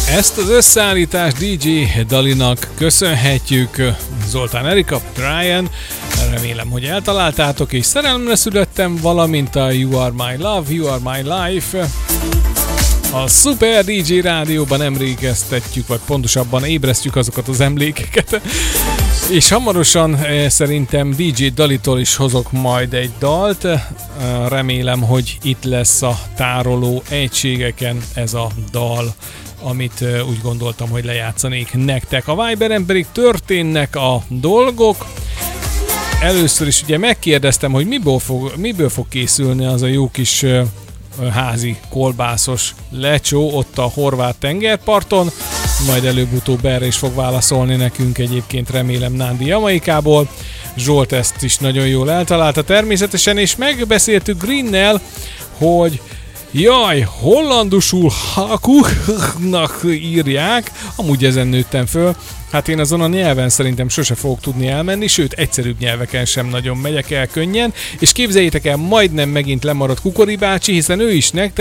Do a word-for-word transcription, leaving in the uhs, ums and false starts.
Ezt az összeállítást dé dzsé Dalinak köszönhetjük. Zoltán Erika, Brian, remélem, hogy eltaláltátok, és szerelemre születtem, valamint a You Are My Love, You Are My Life. A Super dé dzsé Rádióban emlékeztetjük, vagy pontosabban ébresztjük azokat az emlékeket. És hamarosan szerintem dé dzsé Dalitól is hozok majd egy dalt. Remélem, hogy itt lesz a tároló egységeken ez a dal, amit úgy gondoltam, hogy lejátszanék nektek. A Viberen pedig történnek a dolgok. Először is ugye megkérdeztem, hogy miből fog, miből fog készülni az a jó kis házi kolbászos lecsó ott a horvát tengerparton, majd előbb-utóbb erre is fog válaszolni nekünk egyébként, remélem, Nándi Jamaikából. Zsolt ezt is nagyon jól eltalálta természetesen, és megbeszéltük Greennel, hogy jaj, hollandusul hakunak írják, amúgy ezen nőttem föl. Hát én azon a nyelven szerintem sose fogok tudni elmenni, sőt, egyszerűbb nyelveken sem nagyon megyek el könnyen, és képzeljétek el, majdnem megint lemaradt Kukori bácsi, hiszen ő is nektek